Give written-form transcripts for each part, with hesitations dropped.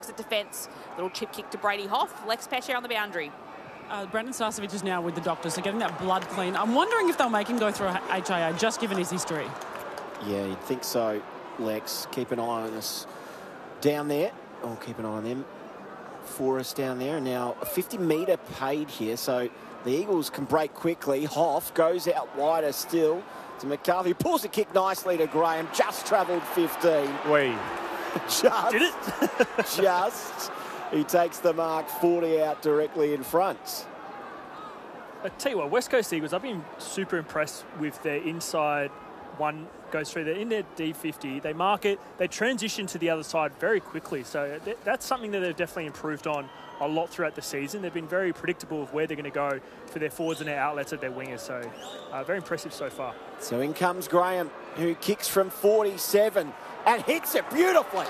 at defence. Little chip kick to Brady Hoff. Lex Pesce on the boundary. Brandon Starcevic is now with the doctor, so getting that blood clean. I'm wondering if they'll make him go through a HIA, just given his history. Yeah, you'd think so, Lex. Keep an eye on us down there. Oh, keep an eye on them for us down there. And now a 50-metre paid here, so the Eagles can break quickly. Hoff goes out wider still to McCarthy. Pulls the kick nicely to Graham. Just travelled 15. Just. Did it? Just. He takes the mark 40 out directly in front. I tell you what, West Coast Eagles, I've been super impressed with their inside one goes through. They're in their D50. They mark it. They transition to the other side very quickly. So that's something that they've definitely improved on a lot throughout the season. They've been very predictable of where they're going to go for their forwards and their outlets of their wingers. So very impressive so far. So in comes Graham, who kicks from 47 and hits it beautifully.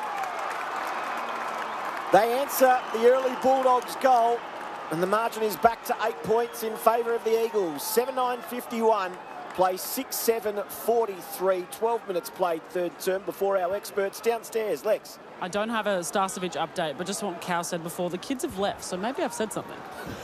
They answer the early Bulldogs goal, and the margin is back to 8 points in favour of the Eagles. 7-9-51, play 6-7-43, 12 minutes played third term before our experts downstairs. Lex. I don't have a Starcevic update, but just what Cal said before, the kids have left, so maybe I've said something.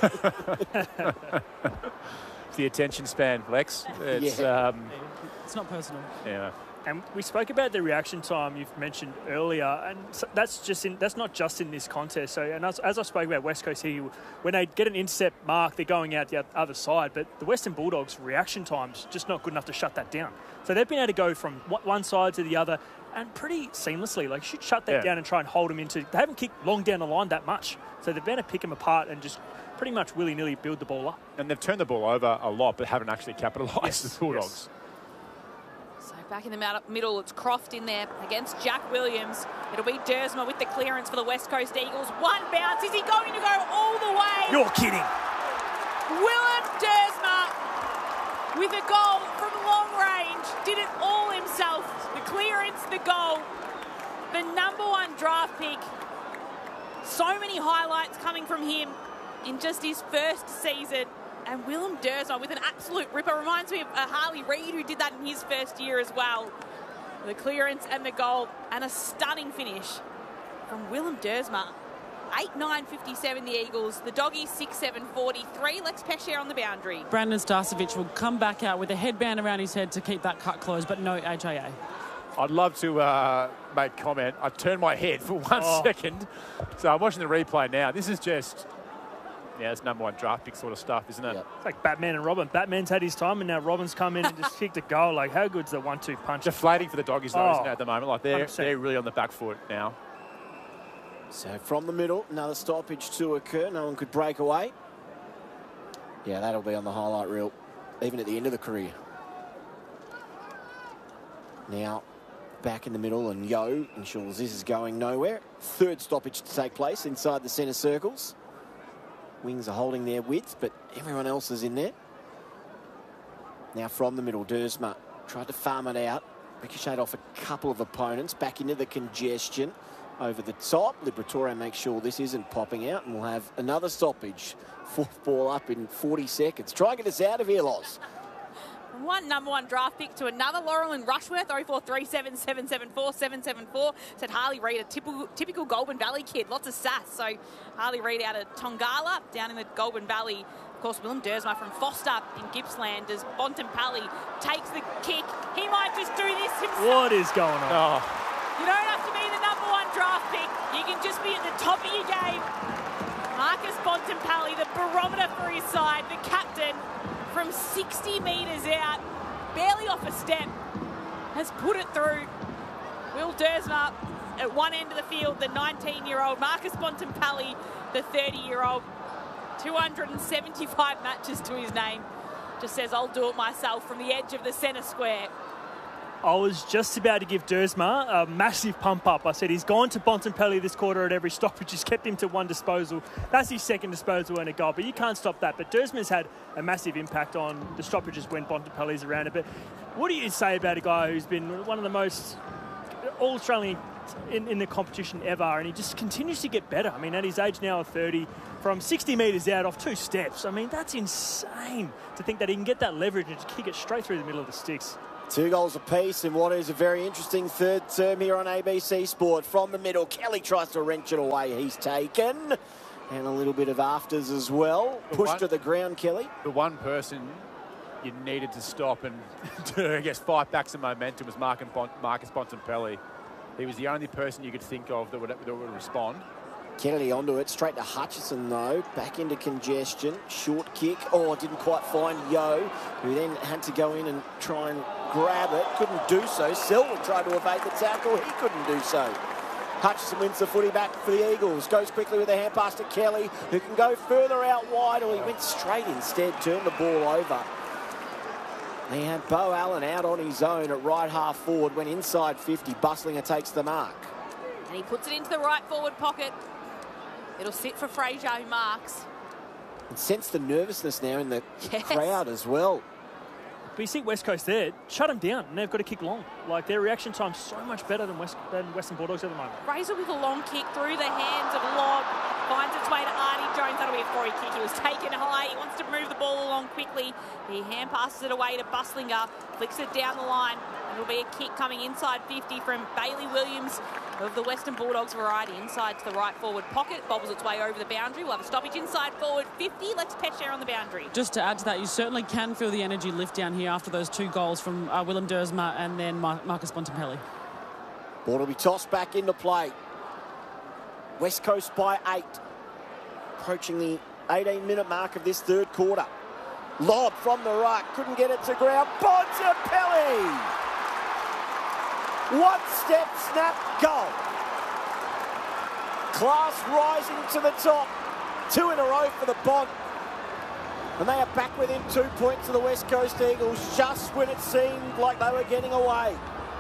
The attention span, Lex. It's not personal. Yeah. And we spoke about the reaction time you've mentioned earlier, and that's not just in this contest. So, and as I spoke about West Coast here, when they get an intercept mark, they're going out the other side. But the Western Bulldogs' reaction time's just not good enough to shut that down. So they've been able to go from one side to the other and pretty seamlessly. Like, you should shut that down and try and hold them into. They haven't kicked long down the line that much, so they've been able to pick them apart and just pretty much willy-nilly build the ball up. And they've turned the ball over a lot, but haven't actually capitalised the Bulldogs. Yes. So back in the middle, it's Croft in there against Jack Williams. It'll be Dersma with the clearance for the West Coast Eagles. One bounce. Is he going to go all the way? You're kidding. Willem Dersma with a goal from long range. Did it all himself. The clearance, the goal. The #1 draft pick. So many highlights coming from him in just his first season. And Willem Dersma with an absolute ripper. Reminds me of Harley Reid, who did that in his first year as well. The clearance and the goal, and a stunning finish from Willem Dersma. 8-9-57 the Eagles. The Doggies 6-7-43. Lex Pesce on the boundary. Brandon Starcevic will come back out with a headband around his head to keep that cut closed, but no HIA. I'd love to make comment. I turned my head for 1 second. So I'm watching the replay now. This is just... Yeah, it's #1 draft pick sort of stuff, isn't it? Yep. It's like Batman and Robin. Batman's had his time, and now Robin's come in and just kicked a goal. Like, how good's the 1-2 punch? Deflating for the Doggies, though, isn't it, at the moment? Like, they're 100%. really on the back foot now. So from the middle, another stoppage to occur. No one could break away. Yeah, that'll be on the highlight reel, even at the end of the career. Now, back in the middle, and Yo ensures this is going nowhere. Third stoppage to take place inside the centre circles. Wings are holding their width, but everyone else is in there. Now from the middle, Dersma tried to farm it out. Ricocheted off a couple of opponents. Back into the congestion. Over the top, Liberatore makes sure this isn't popping out, and we'll have another stoppage. Fourth ball up in 40 seconds. Try and get us out of here, Loz. From one #1 draft pick to another, Laurel and Rushworth, 0437 774 774. Said Harley Reid, a typical Goulburn Valley kid, lots of sass. So Harley Reid out of Tongala, down in the Goulburn Valley. Of course, Willem Dersma from Foster in Gippsland as Bontempelli takes the kick. He might just do this himself. What is going on? Oh, You don't have to be the #1 draft pick. You can just be at the top of your game. Marcus Bontempelli, the barometer for his side, the captain, from 60 metres out, barely off a step, has put it through. Will Dersma at one end of the field, the 19-year-old. Marcus Bontempelli, the 30-year-old. 275 matches to his name. Just says, I'll do it myself from the edge of the centre square. I was just about to give Dersma a massive pump up. I said he's gone to Bontempelli this quarter at every stoppage. He's kept him to one disposal. That's his second disposal and a goal, but you can't stop that. But Dersma's had a massive impact on the stoppages when Bontempelli's around it. But what do you say about a guy who's been one of the most All-Australian in the competition ever, and he just continues to get better? I mean, at his age now of 30, from 60 metres out off 2 steps, I mean, that's insane to think that he can get that leverage and just kick it straight through the middle of the sticks. 2 goals apiece in what is a very interesting third term here on ABC Sport. From the middle, Kelly tries to wrench it away. He's taken. And a little bit of afters as well. Pushed to the ground, Kelly. The one person you needed to stop and to, I guess, fight back some momentum was Marcus Bontempelli. He was the only person you could think of that would respond. Kennedy onto it, straight to Hutchison though, back into congestion, short kick, oh, didn't quite find Yo, who then had to go in and try and grab it, couldn't do so. Selwood tried to evade the tackle, he couldn't do so. Hutchison wins the footy back for the Eagles, goes quickly with a hand pass to Kelly, who can go further out wide, or he went straight instead, turned the ball over. They had Bo Allen out on his own at right half forward, when inside 50, Bustlinger takes the mark. And he puts it into the right forward pocket. It'll sit for Fraser, who marks. And sense the nervousness now in the crowd as well. But you see West Coast there, shut them down, and they've got to kick long. Like, their reaction time's so much better than Western Bulldogs at the moment. Fraser with a long kick through the hands of Lobb. Finds its way to Artie Jones. That'll be a free kick. He was taken high. He wants to move the ball along quickly. He hand passes it away to Bustlinger. Flicks it down the line. And it'll be a kick coming inside 50 from Bailey Williams of the Western Bulldogs variety. Inside to the right forward pocket. Bobbles its way over the boundary. We'll have a stoppage inside forward 50. Let's Pesce on the boundary. Just to add to that, you certainly can feel the energy lift down here after those 2 goals from Willem Dersma and then Marcus Bontempelli. Ball will be tossed back into play. West Coast by 8. Approaching the 18-minute mark of this third quarter. Lob from the right. Couldn't get it to ground. Bontempelli! 1 step, snap, goal. Class rising to the top. 2 in a row for the Bont. And they are back within 2 points of the West Coast Eagles just when it seemed like they were getting away.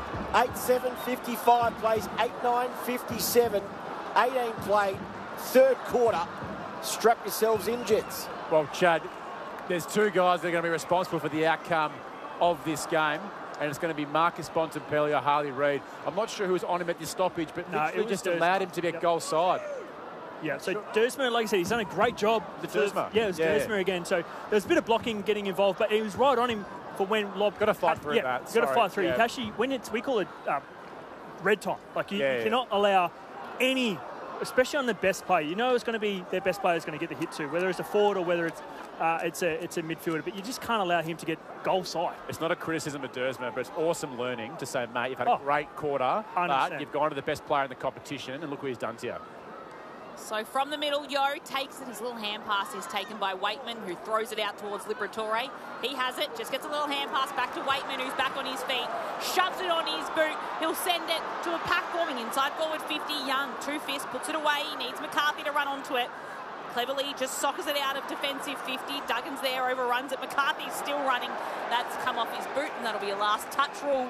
8-7-55 plays, 8-9-57. 18 played, third quarter. Strap yourselves in, gents. Well, Chad, there's 2 guys that are going to be responsible for the outcome of this game, and it's going to be Marcus Bontempelli or Harley Reid. I'm not sure who was on him at this stoppage, but literally just allowed him to be at goal side. Yeah, so Dersma, like I said, he's done a great job. Dersma. Yeah, it was Dersma again. So there's a bit of blocking getting involved, but he was right on him for when Lobb... Got to fight through that. Got to fight through. You actually, when it's, we call it red time. Like, you cannot allow any... Especially on the best player, you know it's going to be their best player is going to get the hit to, whether it's a forward or whether it's a midfielder. But you just can't allow him to get goal side. It's not a criticism of Dersma, but it's awesome learning to say, mate, you've had a great quarter, 100%. but you've gone to the best player in the competition, and look what he's done to you. So from the middle, Yo takes it. His little hand pass is taken by Waitman, who throws it out towards Liberatore. He has it, just gets a little hand pass back to Waitman, who's back on his feet, shoves it on his boot. He'll send it to a pack forming inside forward 50. Young, 2 fists, puts it away. He needs McCarthy to run onto it. Cleverly just soccers it out of defensive 50. Duggan's there, overruns it. McCarthy's still running. That's come off his boot, and that'll be a last touch rule.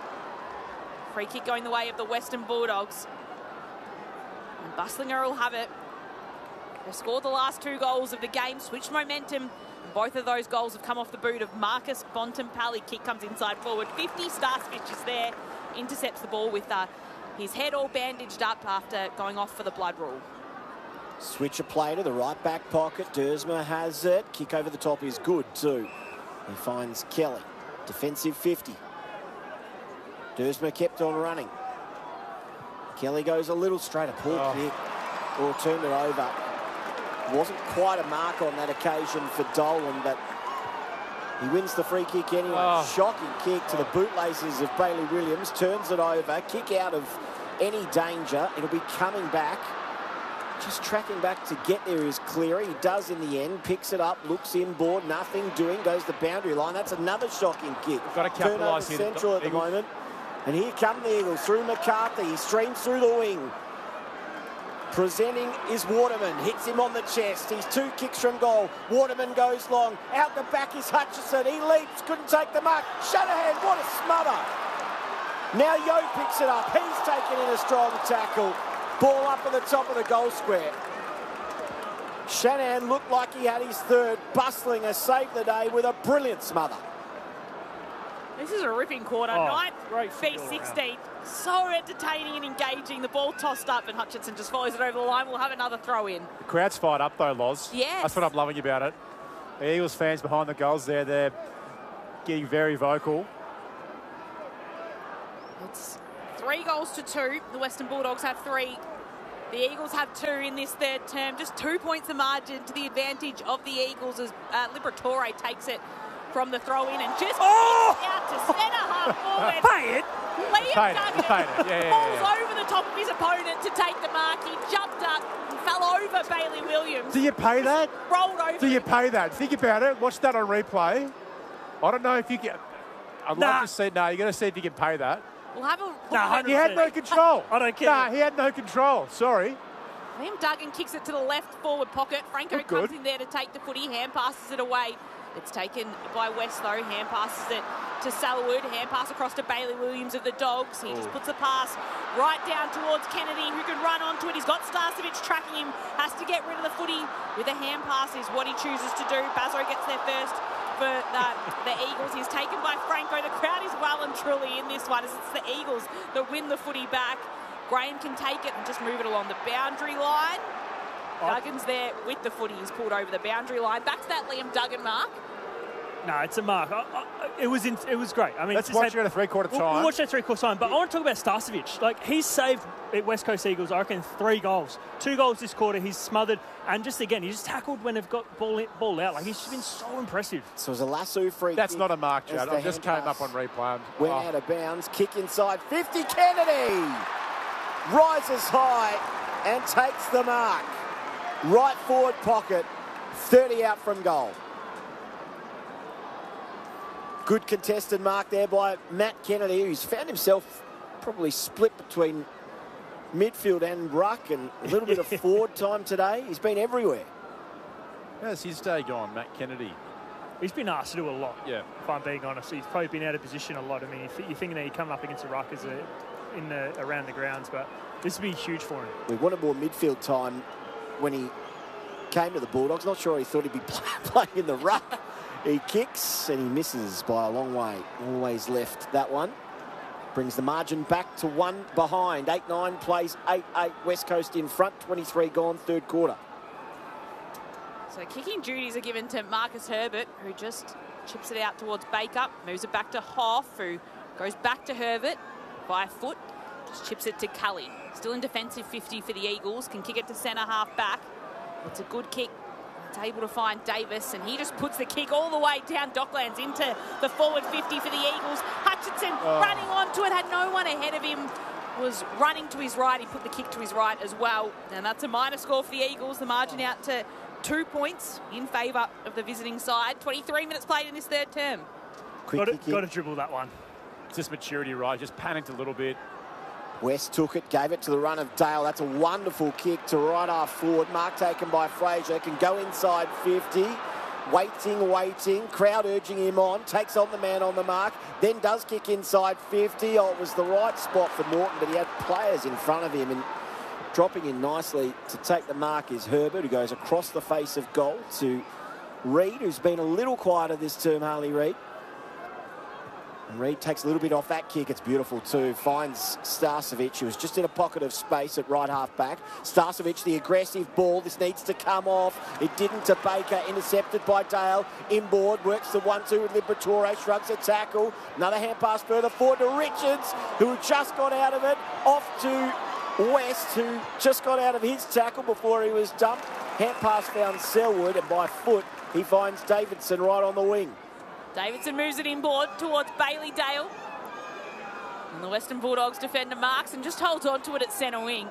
Free kick going the way of the Western Bulldogs. And Bustlinger will have it. They've scored the last 2 goals of the game, switched momentum. Both of those goals have come off the boot of Marcus Bontempelli. Kick comes inside forward 50. Starstitch is there, intercepts the ball with his head all bandaged up after going off for the blood rule. Switch a play to the right back pocket. Dersma has it. Kick over the top is good too. He finds Kelly. Defensive 50. Dersma kept on running. Kelly goes a little straight. A poor kick. Or turned it over. Wasn't quite a mark on that occasion for Dolan, but he wins the free kick anyway. Shocking kick to the bootlaces of Bailey Williams. Turns it over. Kick out of any danger. It'll be coming back. Just tracking back to get there is Cleary. He does in the end. Picks it up. Looks inboard. Nothing doing. Goes the boundary line. That's another shocking kick. We've got to capitalise here. Central at the moment. And here come the Eagles through McCarthy. He streams through the wing. Presenting is Waterman, hits him on the chest. He's 2 kicks from goal. Waterman goes long. Out the back is Hutchison. He leaps, couldn't take the mark. Shanahan, what a smother. Now Yo picks it up. He's taken in a strong tackle. Ball up at the top of the goal square. Shanahan looked like he had his third. Bustlinger saved the day with a brilliant smother. This is a ripping quarter. 9 feet 16. So entertaining and engaging. The ball tossed up and Hutchinson just follows it over the line. We'll have another throw in. The crowd's fired up though, Loz. Yes. That's what I'm loving about it. The Eagles fans behind the goals there, they're getting very vocal. It's 3-2. The Western Bulldogs have 3. The Eagles have 2 in this third term. Just 2 points the margin to the advantage of the Eagles as Liberatore takes it from the throw-in and just out to centre half forward. Pay it. Liam Duggan falls over the top of his opponent to take the mark. He jumped up and fell over Bailey Williams. Do you pay that? Rolled over. Do you pay that? Think about it. Watch that on replay. I don't know if you can. I'd like to see. No, you're going to see if you can pay that. We'll have a. He had no control. I don't care. Nah, he had no control. Sorry. Liam Duggan kicks it to the left forward pocket. Franco comes in there to take the footy. Hand passes it away. It's taken by West, though. Hand passes it to Selwood. Hand pass across to Bailey Williams of the Dogs. He just puts the pass right down towards Kennedy, who can run onto it. He's got Starcevic tracking him. Has to get rid of the footy with a hand pass is what he chooses to do. Bazo gets there first for the Eagles. He's taken by Franco. The crowd is well and truly in this one as it's the Eagles that win the footy back. Graham can take it and just move it along the boundary line. Duggan's there with the footy. He's pulled over the boundary line. Back to that Liam Duggan mark. No, it's a mark. It was great. I mean, let's watch it at a three-quarter time. We'll watch that three-quarter time. But I want to talk about Starcevic. Like, he's saved West Coast Eagles, I reckon, 3 goals. 2 goals this quarter. He's smothered. And just, again, he just tackled when they've got ball out. Like, he's just been so impressive. So it was a lasso free That's kick. not a mark, Chad. I just came up on replay. Went out of bounds. Kick inside. 50, Kennedy rises high and takes the mark. Right forward pocket. 30 out from goal. Good contested mark there by Matt Kennedy, who's found himself probably split between midfield and ruck and a little bit of forward time today. He's been everywhere. How's his day gone, Matt Kennedy? He's been asked to do a lot, yeah. If I'm being honest. He's probably been out of position a lot. I mean, you're thinking that you're coming up against a ruck around the grounds, but this would be huge for him. We wanted more midfield time when he came to the Bulldogs. Not sure he thought he'd be playing in the ruck. He kicks and he misses by a long way. Always left that one. Brings the margin back to 1 behind. 8-9 plays 8-8. West Coast in front. 23 gone, third quarter. So kicking duties are given to Marcus Herbert, who just chips it out towards Baker. Moves it back to Hoff, who goes back to Herbert by foot. Just chips it to Cully. Still in defensive 50 for the Eagles. Can kick it to centre half back. It's a good kick. It's able to find Davis, and he just puts the kick all the way down Docklands into the forward 50 for the Eagles. Hutchinson running onto it, had no one ahead of him, was running to his right. He put the kick to his right as well, and that's a minor score for the Eagles. The margin out to 2 points in favour of the visiting side. 23 minutes played in this third term. Got to dribble that one. It's just maturity, right? Just panicked a little bit. West took it, gave it to the run of Dale. That's a wonderful kick to right half forward. Mark taken by Fraser. Can go inside 50. Waiting. Crowd urging him on. Takes on the man on the mark. Then does kick inside 50. Oh, it was the right spot for Morton, but he had players in front of him. And dropping in nicely to take the mark is Herbert, who goes across the face of goal to Reid, who's been a little quieter this term, Harley Reid. And Reid takes a little bit off that kick. It's beautiful too. Finds Starcevic, who was just in a pocket of space at right half back. Starcevic, the aggressive ball. This needs to come off. It didn't to Baker. Intercepted by Dale. Inboard. Works the 1-2 with Liberatore. Shrugs a tackle. Another hand pass further forward to Richards, who just got out of it. Off to West, who just got out of his tackle before he was dumped. Hand pass found Selwood, and by foot he finds Davidson right on the wing. Davidson moves it inboard towards Bailey Dale. And the Western Bulldogs defender marks and just holds on to it at centre wing.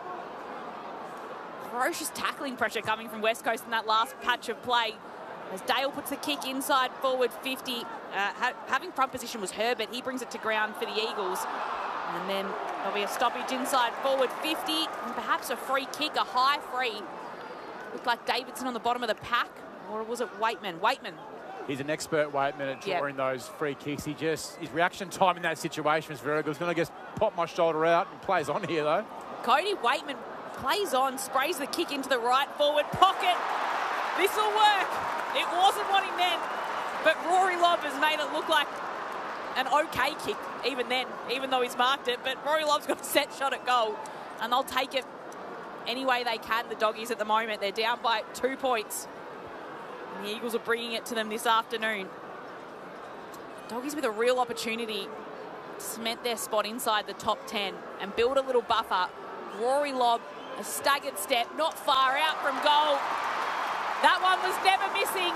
Ferocious tackling pressure coming from West Coast in that last patch of play. As Dale puts the kick inside forward 50. Having front position was Herbert. He brings it to ground for the Eagles. And then there'll be a stoppage inside forward 50. And perhaps a free kick, a high free. Looked like Davidson on the bottom of the pack. Or was it Waitman? Waitman. He's an expert Waitman at drawing those free kicks. His reaction time in that situation was very good. He's going to just pop my shoulder out and plays on here, though. Cody Waitman plays on, sprays the kick into the right forward pocket. This will work. It wasn't what he meant, but Rory Lobb has made it look like an okay kick, even then, even though he's marked it. But Rory Lobb's got a set shot at goal, and they'll take it any way they can, the Doggies at the moment. They're down by 2 points. And the Eagles are bringing it to them this afternoon. Doggies with a real opportunity to cement their spot inside the top 10 and build a little buffer. Rory Lobb, a staggered step, not far out from goal. That one was never missing.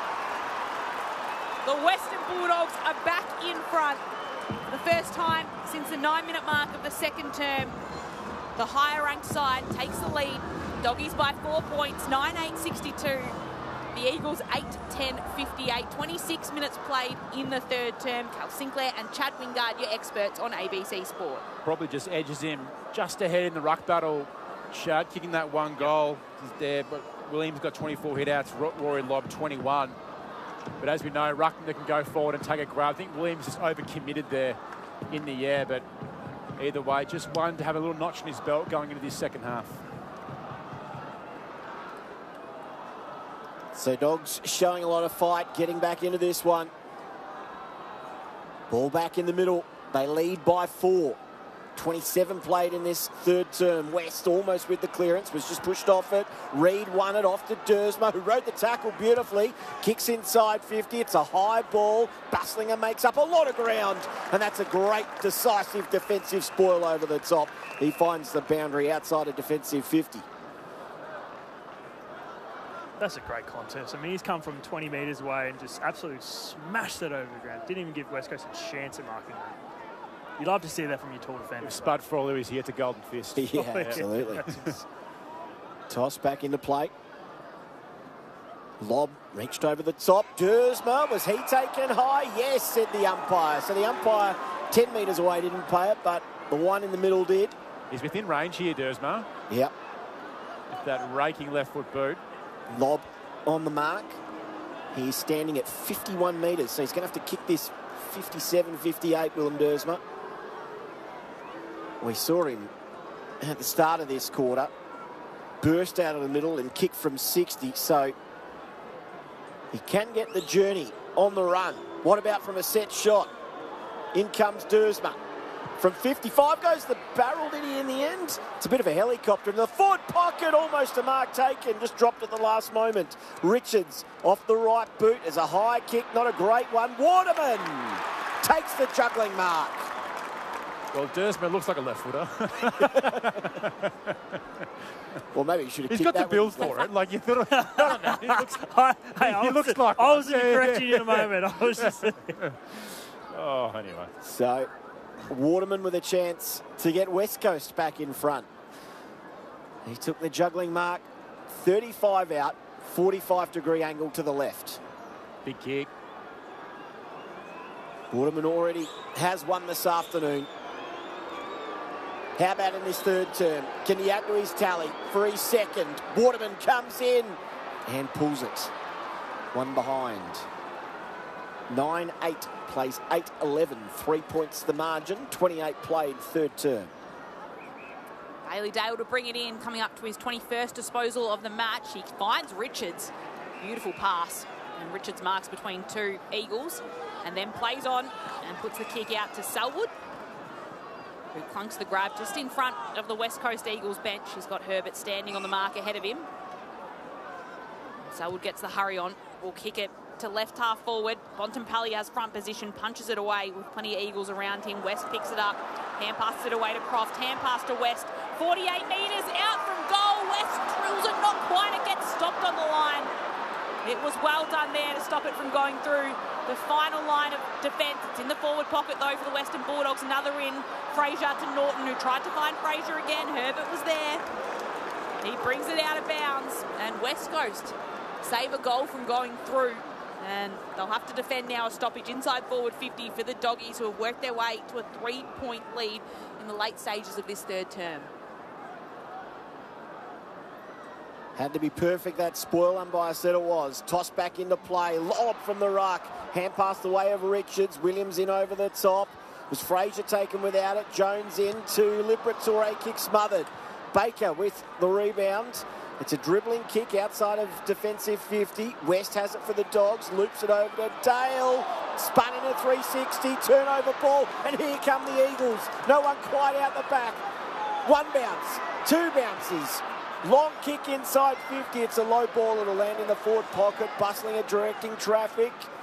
The Western Bulldogs are back in front for the first time since the 9-minute mark of the second term. The higher-ranked side takes the lead. Doggies by 4 points, 9-8-62. The Eagles 8-10-58. 26 minutes played in the third term. Cal Sinclair and Chad Wingard, your experts on ABC Sport. Probably just edges him just ahead in the ruck battle. Chad kicking that one goal is there, but Williams got 24 hit-outs, Rory Lobb 21. But as we know, ruckman can go forward and take a grab. I think Williams is overcommitted there in the air, but either way, just one to have a little notch in his belt going into this second half. So Dogs showing a lot of fight, getting back into this one. Ball back in the middle. They lead by 4. 27 played in this third term. West almost with the clearance, was just pushed off it. Reid won it off to Dersma, who rode the tackle beautifully. Kicks inside 50. It's a high ball. Bustlinger makes up a lot of ground, and that's a great decisive defensive spoil over the top. He finds the boundary outside of defensive 50. That's a great contest. I mean, he's come from 20 metres away and just absolutely smashed it over the ground. Didn't even give West Coast a chance at marking it. You'd love to see that from your tall defender. Spud Frawley is here to golden fist. Yeah, absolutely. Toss back into play. Lobb reached over the top. Dersma, was he taken high? Yes, said the umpire. So the umpire 10 metres away didn't pay it, but the one in the middle did. He's within range here, Dersma. Yep. With that raking left foot boot. Lobb on the mark. He's standing at 51 metres, so he's going to have to kick this 57, 58, Willem Dersma. We saw him at the start of this quarter burst out of the middle and kick from 60, so he can get the journey on the run. What about from a set shot? In comes Dersma. From 55 goes the barrel, did he, in the end? It's a bit of a helicopter in the forward pocket, almost a mark taken, just dropped at the last moment. Richards off the right boot as a high kick, not a great one. Waterman takes the juggling mark. Well, Dersma looks like a left footer. Well, maybe he should have He's kicked got the that build one. for it. Like, you thought, no. He looks, he looks like I was one. correcting you in a moment. I was just... Oh, anyway. So, Waterman with a chance to get West Coast back in front. He took the juggling mark, 35 out, 45-degree angle to the left. Big kick. Waterman already has one this afternoon. How about in this third term? Can he add to his tally for his second? Waterman comes in and pulls it. One behind. 9-8, plays 8-11. 3 points the margin. 28 played third term. Bailey Dale to bring it in, coming up to his 21st disposal of the match. He finds Richards. Beautiful pass. And Richards marks between two Eagles and then plays on and puts the kick out to Selwood, who clunks the grab just in front of the West Coast Eagles bench. He's got Herbert standing on the mark ahead of him. Selwood gets the hurry on. Will kick it to left half forward. Bontempelli has front position, punches it away with plenty of Eagles around him. West picks it up. Hand passes it away to Croft. Hand pass to West. 48 metres out from goal. West drills it, not quite. It gets stopped on the line. It was well done there to stop it from going through the final line of defence. It's in the forward pocket, though, for the Western Bulldogs. Another in. Fraser to Norton, who tried to find Fraser again. Herbert was there. He brings it out of bounds. And West Coast save a goal from going through. And they'll have to defend now a stoppage inside forward 50 for the Doggies, who have worked their way to a 3-point lead in the late stages of this third term. Had to be perfect, that spoil, umpire said it was. Toss back into play, lollop from the ruck. Hand past the way of Richards. Williams in over the top. Was Fraser taken without it. Jones in to Liberatore, kick smothered. Baker with the rebound. It's a dribbling kick outside of defensive 50. West has it for the Dogs. Loops it over to Dale. Spun in a 360. Turnover ball. And here come the Eagles. No one quite out the back. One bounce. Two bounces. Long kick inside 50. It's a low ball. It'll land in the forward pocket. Bustlinger directing traffic.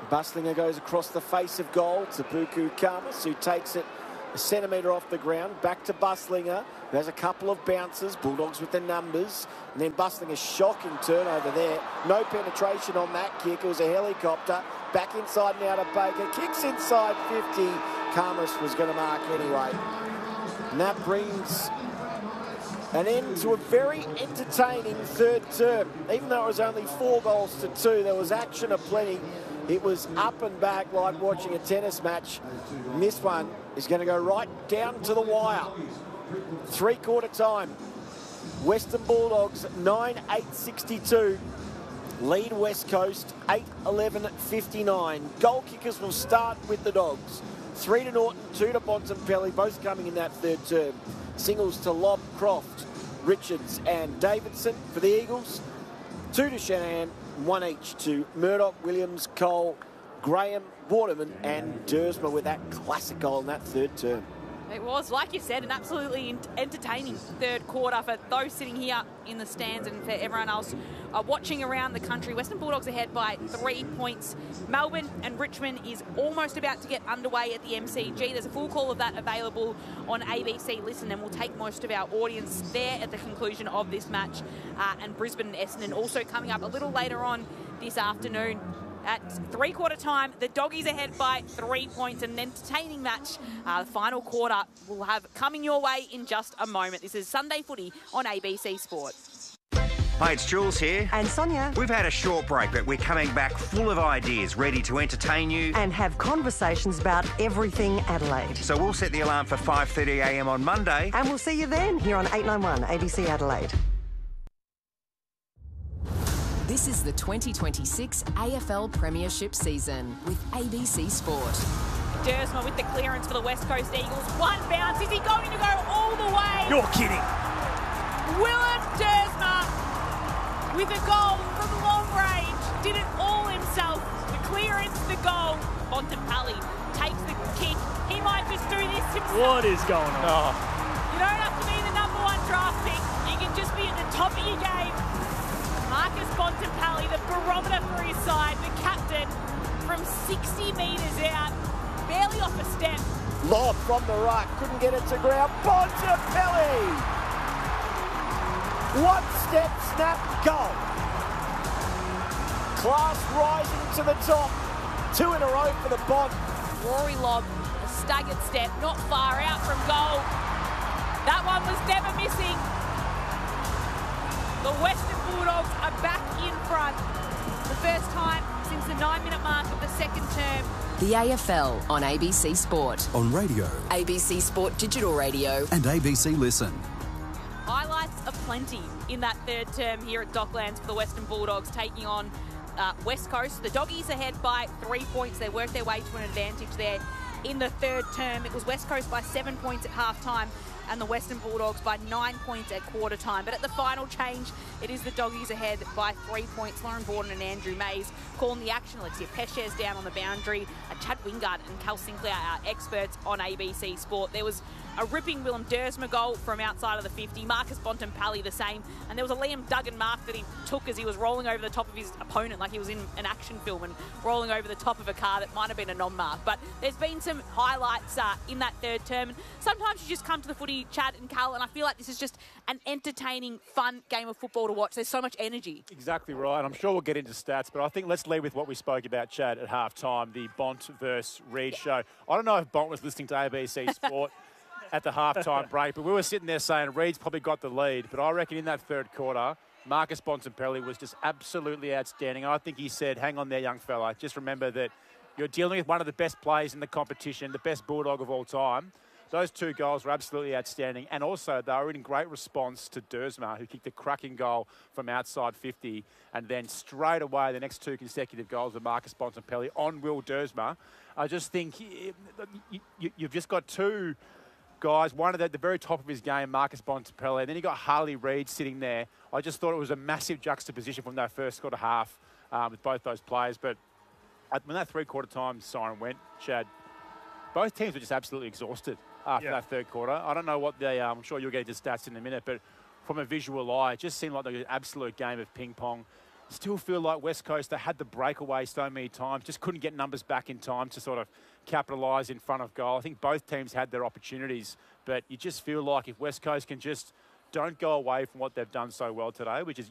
Bustlinger goes across the face of goal to Buku Kamas, who takes it a centimetre off the ground. Back to Bustlinger, who has a couple of bounces. Bulldogs with the numbers. And then Bustlinger's shocking turnover there. No penetration on that kick. It was a helicopter. Back inside now to Baker. Kicks inside 50. Kamas was going to mark anyway. And that brings an end to a very entertaining third term. Even though it was only 4 goals to 2, there was action aplenty. It was up and back like watching a tennis match. And this one is going to go right down to the wire. 3-quarter time. Western Bulldogs 9-8-62. Lead West Coast 8-11-59. Goal kickers will start with the Dogs. 3 to Norton, 2 to Bontempelli, both coming in that third term. Singles to Lobb, Croft, Richards and Davidson for the Eagles. 2 to Shanahan, 1 each to Murdoch, Williams, Cole, Graham, Waterman and Dersma with that classic goal in that third term. It was, like you said, an absolutely entertaining third quarter for those sitting here in the stands and for everyone else watching around the country. Western Bulldogs ahead by 3 points. Melbourne and Richmond is almost about to get underway at the MCG. There's a full call of that available on ABC Listen, and we'll take most of our audience there at the conclusion of this match. And Brisbane and Essendon also coming up a little later on this afternoon. At 3-quarter time, the Doggies ahead by 3 points. An entertaining match. The final quarter we'll have coming your way in just a moment. This is Sunday Footy on ABC Sport. Hi, it's Jules here. And Sonia. We've had a short break, but we're coming back full of ideas, ready to entertain you. And have conversations about everything Adelaide. So we'll set the alarm for 5:30am on Monday. And we'll see you then here on 891 ABC Adelaide. This is the 2026 AFL Premiership season with ABC Sport. Dersma with the clearance for the West Coast Eagles. One bounce. Is he going to go all the way? You're kidding. Willett Dersma with a goal from long range. Did it all himself. The clearance, the goal. Bontempelli takes the kick. He might just do this himself. What is going on? Oh. You don't have to be the #1 draft pick. You can just be at the top of your game. Marcus Bontempelli, the barometer for his side, the captain, from 60 metres out, barely off a step. Lob from the right, couldn't get it to ground. Bontempelli! 1 step, snap, goal. Class rising to the top. 2 in a row for the Bont. Rory Lobb, a staggered step, not far out from goal. That one was never missing. The Western Bulldogs are back in front. The first time since the 9-minute mark of the second term. The AFL on ABC Sport. On radio. ABC Sport Digital Radio. And ABC Listen. Highlights aplenty in that third term here at Docklands for the Western Bulldogs taking on West Coast. The Doggies ahead by 3 points. They worked their way to an advantage there in the third term. It was West Coast by 7 points at half-time and the Western Bulldogs by 9 points at quarter time. But at the final change, it is the Doggies ahead by 3 points. Lauren Borden and Andrew Mays calling the action. Alexia Pesces down on the boundary. Chad Wingard and Cal Sinclair are experts on ABC Sport. There was a ripping Willem Dersma goal from outside of the 50. Marcus Bontempelli the same. And there was a Liam Duggan mark that he took as he was rolling over the top of his opponent like he was in an action film and rolling over the top of a car that might have been a non-mark. But there's been some highlights in that third term. And sometimes you just come to the footy, Chad and Cal, and I feel like this is just an entertaining, fun game of football to watch. There's so much energy. Exactly right. I'm sure we'll get into stats, but I think let's lead with what we spoke about, Chad, at half-time, the Bont versus Reid show. I don't know if Bont was listening to ABC Sport at the half-time break, but we were sitting there saying Reid's probably got the lead. But I reckon in that third quarter, Marcus Bontempelli was just absolutely outstanding. I think he said, hang on there, young fella. Just remember that you're dealing with one of the best players in the competition, the best Bulldog of all time. Those 2 goals were absolutely outstanding. And also, they were in great response to Dersma, who kicked a cracking goal from outside 50. And then straight away, the next 2 consecutive goals of Marcus Bontempelli on Will Dersma. I just think you've just got 2 guys, one at the very top of his game, Marcus Bontempelli, and then you got Harley Reid sitting there. I just thought it was a massive juxtaposition from that first quarter half with both those players. But when that 3-quarter time siren went, Chad, both teams were just absolutely exhausted after that third quarter. I don't know what I'm sure you'll get into stats in a minute, but from a visual eye, it just seemed like an absolute game of ping pong. Still feel like West Coast, they had the breakaway so many times, just couldn't get numbers back in time to sort of capitalise in front of goal. I think both teams had their opportunities, but you just feel like if West Coast can just don't go away from what they've done so well today, which is